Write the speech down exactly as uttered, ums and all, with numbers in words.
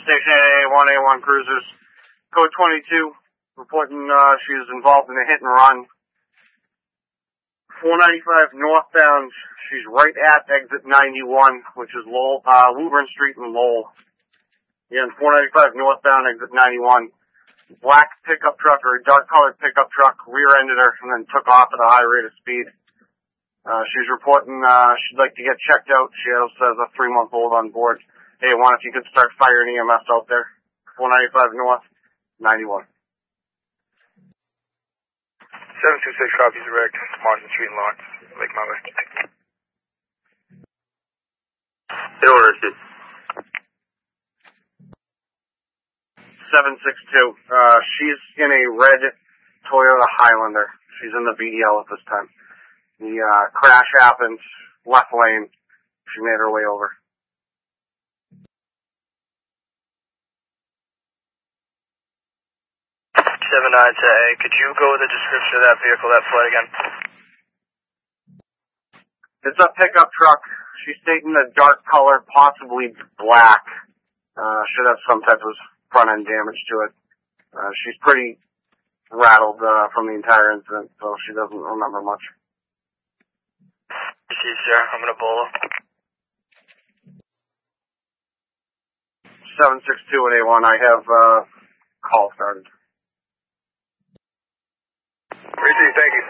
Station A one, A one Cruisers. Code twenty-two, reporting uh, she is involved in a hit and run. four ninety-five northbound, she's right at exit ninety-one, which is Lowell, uh, Woburn Street in Lowell. Again, four ninety-five northbound, exit ninety-one. Black pickup truck, or a dark-colored pickup truck, rear-ended her and then took off at a high rate of speed. Uh, she's reporting, uh, she'd like to get checked out. She also has a three-month-old on board. Hey, one, if you could start firing E M S out there. four ninety-five north, ninety-one. seven two six copies direct, Martin Street in Lawrence, Lake Mother. In order, assist. seven six two, uh, she's in a red Toyota Highlander. She's in the B D L at this time. The, uh, crash happened, left lane. She made her way over. seven nine to A, could you go with the description of that vehicle, that flight again? It's a pickup truck. She's stating a dark color, possibly black. Uh, should have some type of front end damage to it. Uh, she's pretty rattled, uh, from the entire incident, so she doesn't remember much. See, sir, I'm gonna bolo. seven six two and A one, I have, uh, call started. Receive, thank you.